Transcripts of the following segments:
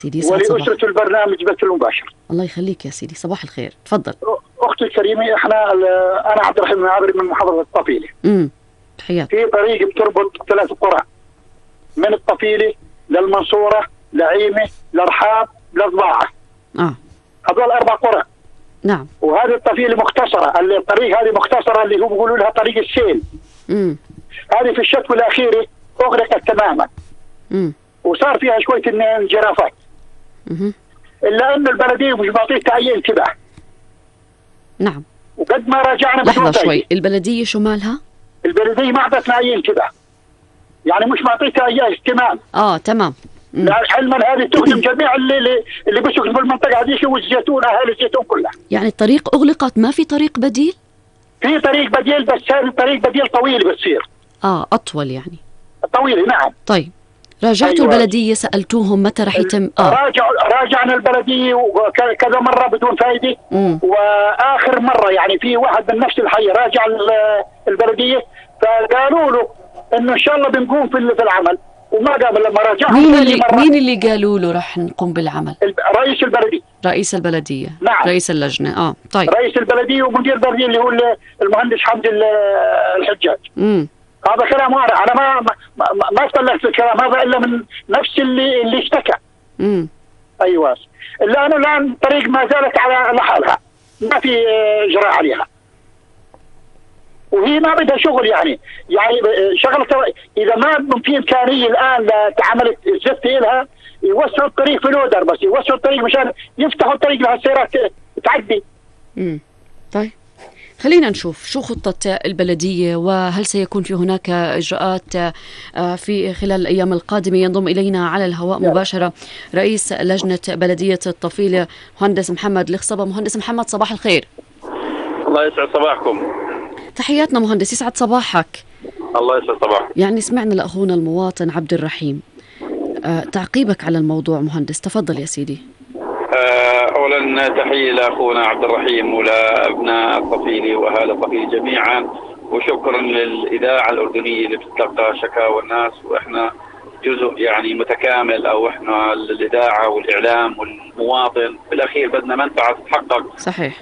سيدي ولأسرة البرنامج بث المباشر. الله يخليك يا سيدي، صباح الخير، تفضل. أختي الكريمة، أنا عبد الرحيم العابري من محافظة الطفيلة. تحياتي. في طريق بتربط 3 قرى من الطفيلة للمنصورة لعيمة لرحاب لضباعة. هذول 4 قرى. نعم. وهذه الطفيلة مختصرة، الطريق هذه مختصرة اللي هو بيقولوا لها طريق السيل. هذه في الشتوى الأخيرة أغلقت تماما. وصار فيها شوية انجرافات. إلا أن البلدية مش بعطيتها أي انتباه. نعم. وقد ما راجعنا لحظة شوي، البلدية شو مالها؟ البلدية ما أعطتنا أي انتباه، يعني مش معطيتها أي اهتمام. تمام. علما هذه تخدم جميع اللي بيسكنوا في المنطقة هذه والزيتون، أهالي الزيتون كلها. يعني الطريق أغلقت، ما في طريق بديل؟ في طريق بديل، بس هذا الطريق بديل طويل بتصير. أطول يعني. طويل، نعم. طيب، راجعتوا البلدية، سألتوهم متى رح يتم؟ راجعنا البلدية كذا مرة بدون فايدة. وآخر مرة يعني في واحد من نفس الحي راجع البلدية، فقالوا له إنه إن شاء الله بنقوم في العمل، وما قام لما راجعنا. مين اللي قالوا له رح نقوم بالعمل؟ رئيس البلدية. رئيس البلدية. نعم. رئيس اللجنة. طيب. رئيس البلدية ومدير البلدية اللي هو المهندس حمد الحجاج. هذا كلام واضح، أنا ما استلقت الكلام هذا إلا من نفس اللي اشتكى. أيوة. إلا أنا الآن الطريق ما زالت على لحالها، ما في إجراء عليها، وهي ما بدها شغل يعني شغلة. إذا ما في إمكانية الآن لعمل الزفت لها، يوسعوا الطريق في لودر، بس يوسعوا الطريق مشان يفتحوا الطريق لها السيارات تعدي. طيب، خلينا نشوف شو خطة البلدية، وهل سيكون في هناك إجراءات في خلال الأيام القادمة. ينضم إلينا على الهواء مباشرة رئيس لجنة بلدية الطفيلة مهندس محمد الخصبة. مهندس محمد، صباح الخير. الله يسعد صباحكم. تحياتنا مهندس، يسعد صباحك. الله يسعد صباحك. يعني سمعنا لأخونا المواطن عبد الرحيم، تعقيبك على الموضوع مهندس، تفضل يا سيدي. أولا تحية لأخونا عبد الرحيم ولأبناء الطفيلي وأهالي الطفيلي جميعا، وشكرا للإذاعة الأردنية اللي بتتلقى شكاوى الناس، وإحنا جزء يعني متكامل، أو إحنا الإذاعة والإعلام والمواطن بالأخير بدنا منفعة تتحقق. صحيح.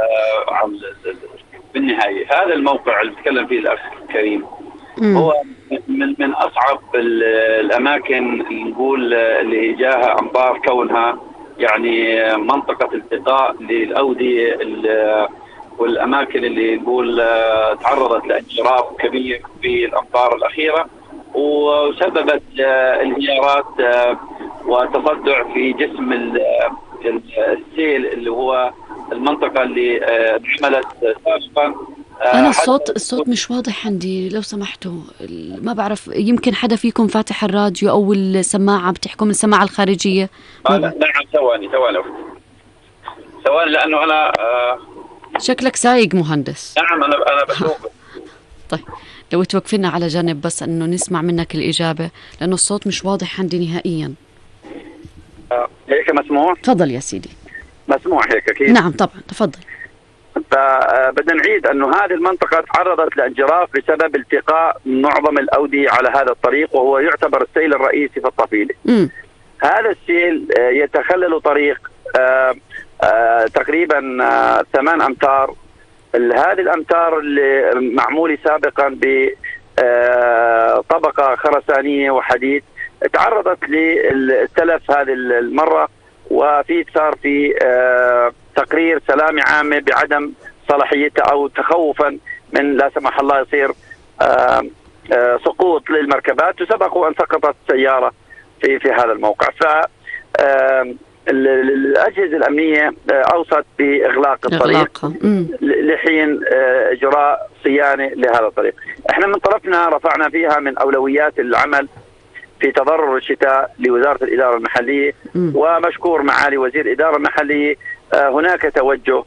بالنهاية هذا الموقع اللي بتكلم فيه الأخ الكريم هو من أصعب الأماكن نقول اللي جاها أمطار، كونها يعني منطقة التقاء للأودية والأماكن اللي نقول تعرضت لانجراف كبير في الأمطار الأخيرة، وسببت انهيارات وتصدع في جسم السيل اللي هو المنطقة اللي عملت سابقا. أنا الصوت مش واضح عندي، لو سمحتوا. ما بعرف، يمكن حدا فيكم فاتح الراديو أو السماعة، بتحكم السماعة الخارجية. نعم، ثواني لأنه أنا شكلك سايق مهندس. نعم، أنا بسوق. طيب، لو توقفنا على جانب بس إنه نسمع منك الإجابة، لأنه الصوت مش واضح عندي نهائيا. هيك مسموع؟ تفضل يا سيدي. مسموع هيك أكيد؟ نعم طبعا، تفضل. فبدنا نعيد أنه هذه المنطقة تعرضت لانجراف بسبب التقاء معظم الأودية على هذا الطريق، وهو يعتبر السيل الرئيسي في الطفيلة. هذا السيل يتخلل طريق تقريبا 8 أمتار. هذه الأمتار اللي معمولة سابقا بطبقة خرسانية وحديد تعرضت للتلف هذه المرة، وفي صار في تقرير سلامة عامة بعدم صلاحيتها، أو تخوفا من لا سمح الله يصير سقوط للمركبات، وسبق أن سقطت سيارة في هذا الموقع. الأجهزة الأمنية أوصت بإغلاق الطريق لحين إجراء صيانة لهذا الطريق. احنا من طرفنا رفعنا فيها من أولويات العمل في تضرر الشتاء لوزارة الإدارة المحلية، ومشكور معالي وزير الإدارة المحلية. هناك توجه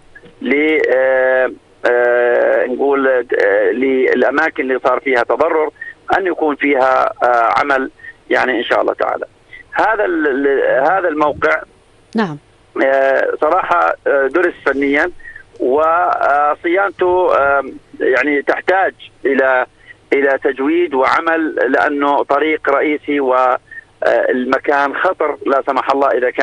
نقول للأماكن اللي صار فيها تضرر أن يكون فيها عمل يعني إن شاء الله تعالى. هذا الموقع نعم صراحة درس فنيا، وصيانته يعني تحتاج إلى تجويد وعمل، لأنه طريق رئيسي والمكان خطر لا سمح الله إذا كان